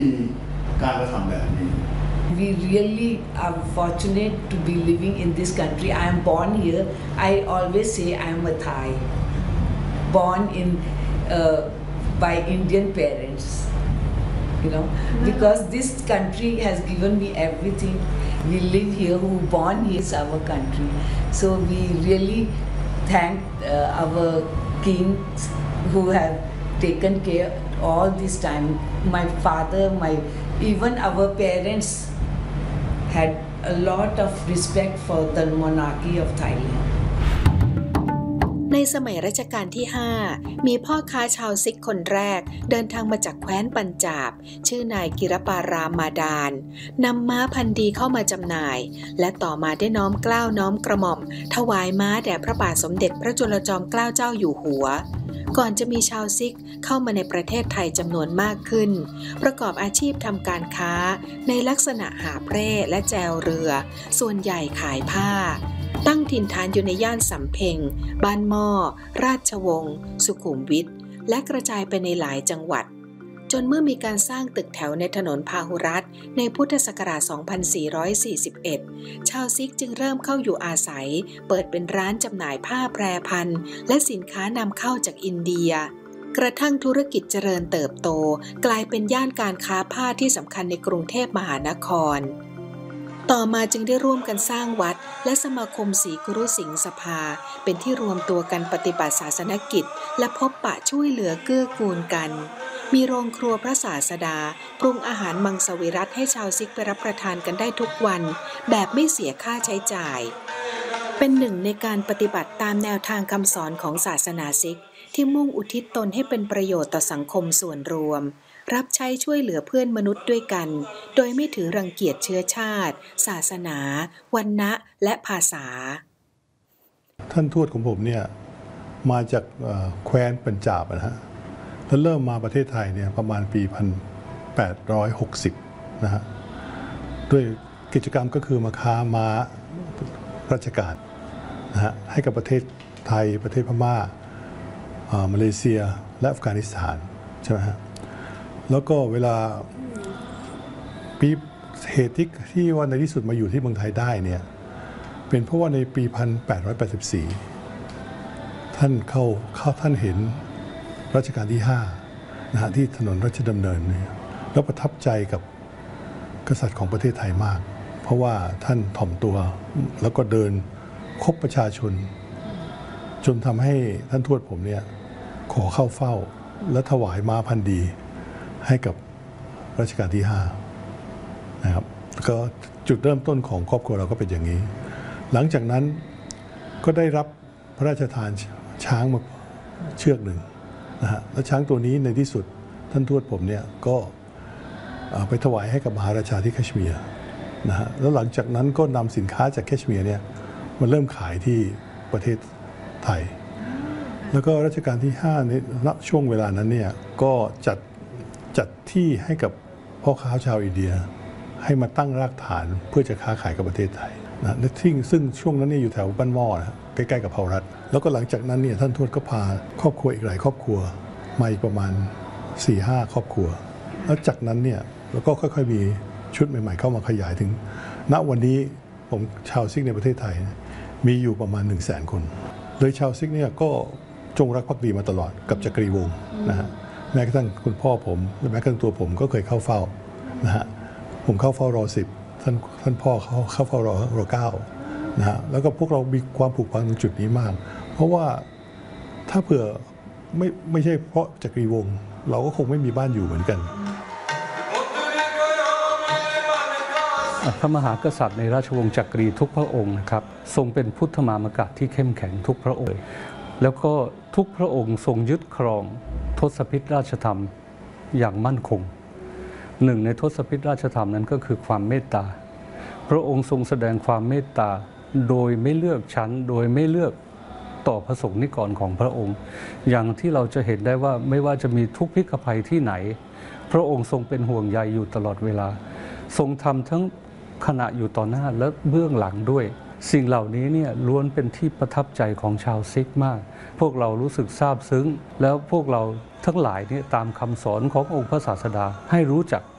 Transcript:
การกระทำแบบนี้ We really are fortunate to be living in this country. I am born here. I always say I am a Thai, born in by Indian parents. Because this country has given me everything. We live here, who born here is our country. So we really thank our kings who have taken care all this time. My father, even our parents had a lot of respect for the monarchy of Thailand. ในสมัยรัชกาลที่ 5 มีพ่อค้าชาวซิกคนแรกเดินทางมาจากแคว้นปัญจาบชื่อนายกิรปารามมาดานนำม้าพันธุ์ดีเข้ามาจำหน่ายและต่อมาได้น้อมเกล้าน้อมกระหม่อมถวายม้าแด่พระบาทสมเด็จพระจุลจอมเกล้าเจ้าอยู่หัวก่อนจะมีชาวซิกเข้ามาในประเทศไทยจำนวนมากขึ้นประกอบอาชีพทำการค้าในลักษณะหาบเร่และแจวเรือส่วนใหญ่ขายผ้าตั้งถิ่นฐานอยู่ในย่านสำเพ็งบ้านหม้อราชวงศ์สุขุมวิทและกระจายไปในหลายจังหวัดจนเมื่อมีการสร้างตึกแถวในถนนพาหุรัตน์ในพุทธศักราช 2441 ชาวซิกจึงเริ่มเข้าอยู่อาศัยเปิดเป็นร้านจำหน่ายผ้าแพรพันและสินค้านำเข้าจากอินเดียกระทั่งธุรกิจเจริญเติบโตกลายเป็นย่านการค้าผ้าที่สำคัญในกรุงเทพมหานครต่อมาจึงได้ร่วมกันสร้างวัดและสมาคมศรีกุรุสิงห์สภาเป็นที่รวมตัวกันปฏิบัติศาสนกิจและพบปะช่วยเหลือเกื้อกูลกันมีโรงครัวพระศาสดาปรุงอาหารมังสวิรัติให้ชาวซิกไปรับประทานกันได้ทุกวันแบบไม่เสียค่าใช้จ่ายเป็นหนึ่งในการปฏิบัติตามแนวทางคำสอนของศาสนาซิกที่มุ่งอุทิศตนให้เป็นประโยชน์ต่อสังคมส่วนรวมรับใช้ช่วยเหลือเพื่อนมนุษย์ด้วยกันโดยไม่ถือรังเกียจเชื้อชาติศาสนาวรรณะและภาษาท่านทูตของผมเนี่ยมาจากแคว้นปัญจาบนะฮะแล้วเริ่มมาประเทศไทยเนี่ยประมาณปี 1860 นะฮะด้วยกิจกรรมก็คือมาค้าม้าราชการนะฮะให้กับประเทศไทยประเทศพม่ามาเลเซียและอัฟกานิสถานใช่ไหมฮะแล้วก็เวลาปีเหตุที่ว่าในที่สุดมาอยู่ที่เมืองไทยได้เนี่ยเป็นเพราะว่าในปี 1884 ท่านเห็นรัชกาลที่ 5 นะฮะที่ถนนราชดำเนินเนี่ยแล้วประทับใจกับกษัตริย์ของประเทศไทยมากเพราะว่าท่านถ่อมตัวแล้วก็เดินคบประชาชนจนทำให้ท่านทวดผมเนี่ยขอเข้าเฝ้าและถวายม้าพันธุ์ดีให้กับรัชกาลที่ 5 นะครับก็จุดเริ่มต้นของครอบครัวเราก็เป็นอย่างนี้หลังจากนั้นก็ได้รับพระราชทานช้างมาเชือกหนึ่งนะฮะและช้างตัวนี้ในที่สุดท่านทวดผมเนี่ยก็ไปถวายให้กับมหาราชาที่แคชเมียร์นะฮะแล้วหลังจากนั้นก็นำสินค้าจากแคชเมียร์เนี่ยมาเริ่มขายที่ประเทศไทยแล้วก็รัชกาลที่ 5 ในช่วงเวลานั้นเนี่ยก็จัดที่ให้กับพ่อค้าชาวอินเดียให้มาตั้งรากฐานเพื่อจะค้าขายกับประเทศไทยนะซึ่งช่วงนั้นเนี่ยอยู่แถวบ้านหม้อนะใกล้ๆกับเผารัฐแล้วก็หลังจากนั้นเนี่ยท่านทวดก็พาครอบครัวอีกหลายครอบครัวมาอีกประมาณ 4-5 ครอบครัวแล้วจากนั้นเนี่ยแล้วก็ค่อยๆมีชุดใหม่ๆเข้ามาขยายถึงณวันนี้ผมชาวซิกในประเทศไทยมีอยู่ประมาณ 100,000 คนโดยชาวซิกเนี่ยก็จงรักภักดีมาตลอดกับจักรีวงศ์นะฮะแม้กระทั่งคุณพ่อผมและแม้กระทั่งตัวผมก็เคยเข้าเฝ้านะฮะผมเข้าเฝ้ารอ10ท่านพ่อเข้าเฝ้ารอ9นะฮะแล้วก็พวกเรามีความผูกพันตรงจุดนี้มากเพราะว่าถ้าเผื่อไม่ใช่เพราะจักรีวงศ์เราก็คงไม่มีบ้านอยู่เหมือนกันพระมหากษัตริย์ในราชวงศ์จักรีทุกพระองค์นะครับทรงเป็นพุทธมามกะที่เข้มแข็งทุกพระองค์แล้วก็ทุกพระองค์ทรงยึดครองทศพิธราชธรรมอย่างมั่นคงหนึ่งในทศพิธราชธรรมนั้นก็คือความเมตตาพระองค์ทรงแสดงความเมตตาโดยไม่เลือกชั้นโดยไม่เลือกต่อพระสงฆ์นิกรของพระองค์อย่างที่เราจะเห็นได้ว่าไม่ว่าจะมีทุกข์พิกภัยที่ไหนพระองค์ทรงเป็นห่วงใยอยู่ตลอดเวลาทรงทำทั้งขณะอยู่ต่อหน้าและเบื้องหลังด้วยสิ่งเหล่านี้เนี่ยล้วนเป็นที่ประทับใจของชาวซิกมากพวกเรารู้สึกซาบซึ้งแล้วพวกเราทั้งหลายเนี่ยตามคำสอนขององค์พระศาสดาให้รู้จัก